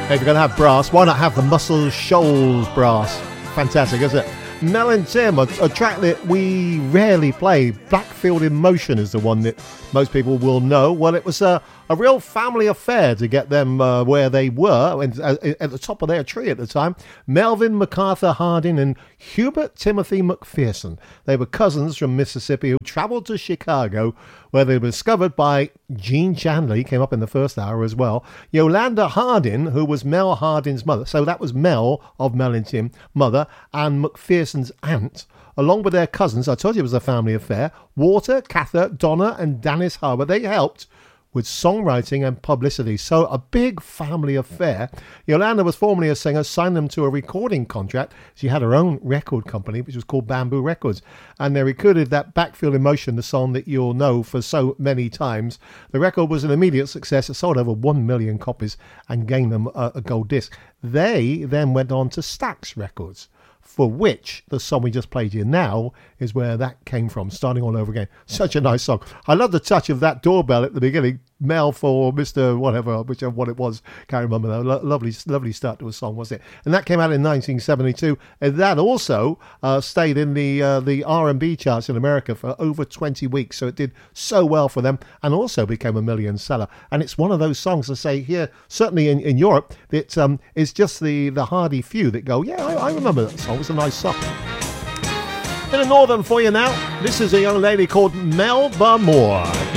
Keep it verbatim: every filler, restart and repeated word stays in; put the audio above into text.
If you're going to have brass, why not have the Muscle Shoals brass? Fantastic, isn't it? Mel and Tim, a, a track that we rarely play. Blackfield in Motion is the one that most people will know. Well, it was a, a real family affair to get them uh, where they were, and, uh, at the top of their tree at the time. Melvin MacArthur Harding and Hubert Timothy McPherson. They were cousins from Mississippi who travelled to Chicago, where they were discovered by Gene Chandler. He came up in the first hour as well. Yolanda Harding, who was Mel Harding's mother. So that was Mel of Mel and Tim, mother, and McPherson's aunt, along with their cousins. I told you it was a family affair. Walter, Cather, Donna, and Dennis Harbour. They helped with songwriting and publicity. So a big family affair. Yolanda was formerly a singer, signed them to a recording contract. She had her own record company, which was called Bamboo Records. And they recorded that Blackfield in Motion, the song that you'll know for so many times. The record was an immediate success. It sold over one million copies and gained them a, a gold disc. They then went on to Stax Records, for which the song we just played you now is where that came from, Starting All Over Again. Such a nice song. I love the touch of that doorbell at the beginning. Mel for Mister whatever, whichever one it was. Can't remember though. Lo- lovely, lovely start to a song, wasn't it? And that came out in nineteen seventy-two. And that also uh, stayed in the uh, the R and B charts in America for over twenty weeks. So it did so well for them, and also became a million seller. And it's one of those songs, I say here, certainly in, in Europe, that um, is just the, the hardy few that go, yeah, I, I remember that song. It's a nice song. In the northern for you now, this is a young lady called Melba Moore.